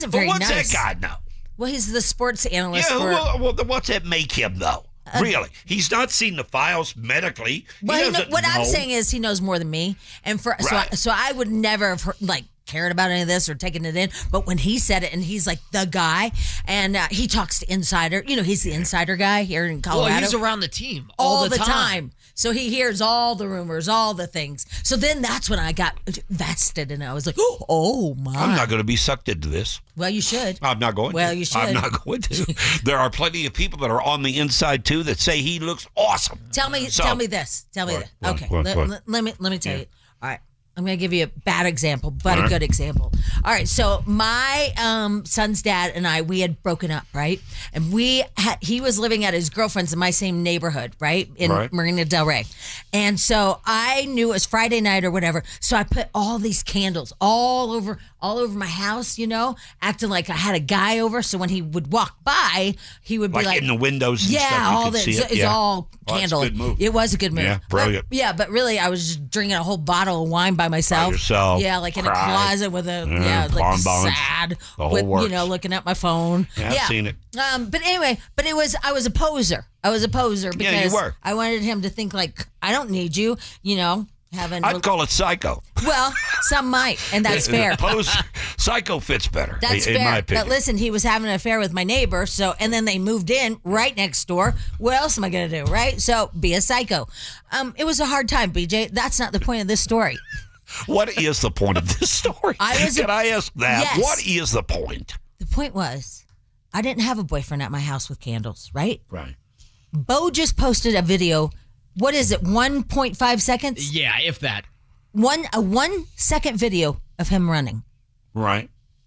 Very what's nice. that guy know? Well, he's the sports analyst. Yeah, for, well, what's that make him, though? Really? He's not seen the files medically. Well, what I'm saying is he knows more than me. And so I would never have heard, cared about any of this or taken it in. But when he said it, and he's like the guy, and he talks to insider, he's the insider guy here in Colorado. Well, he's around the team all the time. So he hears all the rumors, all the things. So then that's when I got vested, and I was like, oh my. I'm not going to be sucked into this. Well, you should. I'm not going to. Well, you should. I'm not going to. There are plenty of people that are on the inside, too, that say he looks awesome. Tell me this. Okay, let me tell you. All right. I'm going to give you a bad example, but a good example. All right. So my son's dad and we had broken up, right? And he was living at his girlfriend's in my same neighborhood, right? In Marina Del Rey. And so I knew it was Friday night or whatever. So I put all these candles all over my house, acting like I had a guy over. So when he would walk by, he would be like in the windows and stuff. All that. It's all candle. That's a good move. It was a good move. Yeah, brilliant. But really, I was just drinking a whole bottle of wine by myself. By yourself. Yeah, in a closet with sad, looking at my phone. Yeah, I've seen it. But anyway, I was a poser. Because you were. I wanted him to think I don't need you, I'd call it psycho. Well, some might, and that's fair. Psycho fits better. That's in fair. My opinion. But listen, he was having an affair with my neighbor, and then they moved in right next door. What else am I going to do, right? So be a psycho. It was a hard time, BJ. That's not the point of this story. What is the point of this story? Can I ask that? Yes. What is the point? The point was, I didn't have a boyfriend at my house with candles, right? Right. Bo just posted a video. What is it? 1.5 seconds? Yeah, if that. A 1 second video of him running. Right.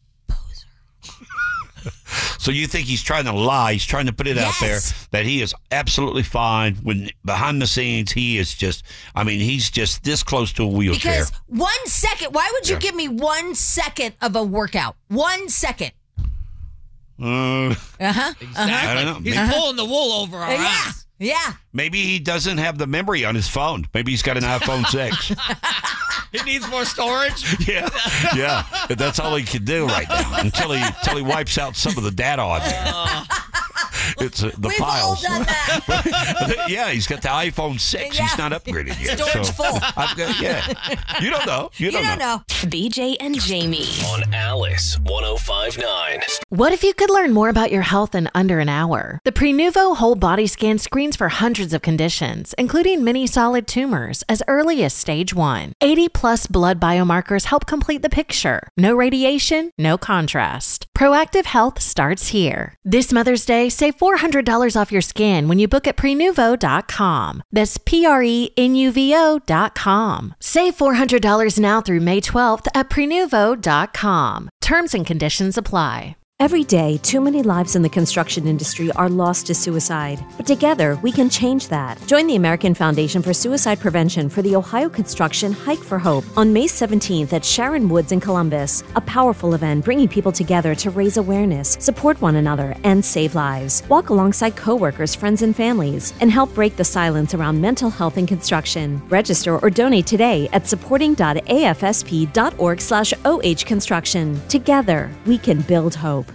Poser. So you think he's trying to lie? He's trying to put it out there that he is absolutely fine when behind the scenes he is he's just this close to a wheelchair. Because 1 second. Why would you give me 1 second of a workout? 1 second. Exactly. I don't know. He's pulling the wool over our eyes. Yeah. Maybe he doesn't have the memory on his phone. Maybe he's got an iPhone 6. He needs more storage. Yeah. But that's all he can do right now until he wipes out some of the data on there. It's the We've files. all done that. Yeah, he's got the iPhone 6. Yeah. He's not upgraded yet. Storage full. You don't know. You don't know. BJ and Jamie on Alice 105.9. What if you could learn more about your health in under an hour? The Prenuvo Whole Body Scan screens for hundreds of conditions, including many solid tumors, as early as stage 1. 80+ blood biomarkers help complete the picture. No radiation, no contrast. Proactive health starts here. This Mother's Day, save $400 off your scan when you book at Prenuvo.com. That's Prenuvo.com. Save $400 now through May 12th at Prenuvo.com. Terms and conditions apply. Every day, too many lives in the construction industry are lost to suicide. But together, we can change that. Join the American Foundation for Suicide Prevention for the Ohio Construction Hike for Hope on May 17th at Sharon Woods in Columbus. A powerful event bringing people together to raise awareness, support one another, and save lives. Walk alongside coworkers, friends, and families, and help break the silence around mental health in construction. Register or donate today at supporting.afsp.org/ohconstruction. Together, we can build hope.